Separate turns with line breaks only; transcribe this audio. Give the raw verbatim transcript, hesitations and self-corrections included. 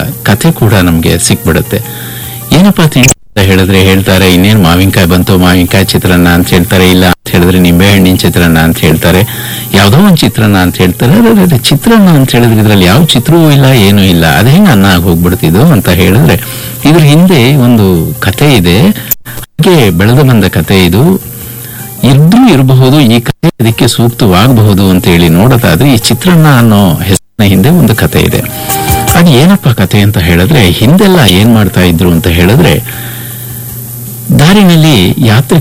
ಕಥೆ ಕೂಡ ನಮ್ಗೆ ಸಿಕ್ಬಿಡುತ್ತೆ. ಏನಪ್ಪಾ ತಿಂಡಿ ಅಂತ ಹೇಳಿದ್ರೆ ಹೇಳ್ತಾರೆ ಇನ್ನೇನ್ ಮಾವಿನಕಾಯಿ ಬಂತು, ಮಾವಿನಕಾಯಿ ಚಿತ್ರಾನ್ನ ಅಂತ ಹೇಳ್ತಾರೆ. ಇಲ್ಲ ಅಂತ ಹೇಳಿದ್ರೆ ನಿಂಬೆ ಹಣ್ಣಿನ ಚಿತ್ರಾನ್ನ ಅಂತ ಹೇಳ್ತಾರೆ. ಯಾವ್ದೋ ಒಂದ್ ಚಿತ್ರಾನ್ನ ಅಂತ ಹೇಳ್ತಾರೆ. ಅದೇ ಚಿತ್ರಾನ್ನ ಅಂತ ಹೇಳಿದ್ರೆ ಇದ್ರಲ್ಲಿ ಯಾವ ಚಿತ್ರವೂ ಇಲ್ಲ, ಏನೂ ಇಲ್ಲ, ಅದೇ ಅನ್ನ ಆಗಿ ಹೋಗ್ಬಿಡ್ತಿದ್ದು ಅಂತ ಹೇಳಿದ್ರೆ ಇದ್ರ ಹಿಂದೆ ಒಂದು ಕಥೆ ಇದೆ. ಹಾಗೆ ಬೆಳೆದು ಬಂದ ಕಥೆ ಇದು. ಇದ್ರೂ ಇರಬಹುದು, ಈ ಕಥೆ ಅದಕ್ಕೆ ಸೂಕ್ತವಾಗಬಹುದು ಅಂತ ಹೇಳಿ ನೋಡೋದಾದ್ರೆ ಈ ಚಿತ್ರಾನ್ನ ಅನ್ನೋ ಹೆಸರಿನ ಹಿಂದೆ ಒಂದು ಕಥೆ ಇದೆ. ಅದು ಏನಪ್ಪ ಕಥೆ ಅಂತ ಹೇಳಿದ್ರೆ ಹಿಂದೆಲ್ಲ ಏನ್ ಮಾಡ್ತಾ ಇದ್ರು ಅಂತ ಹೇಳಿದ್ರೆ ದಾರಿನಲ್ಲಿ ಯಾತ್ರೆ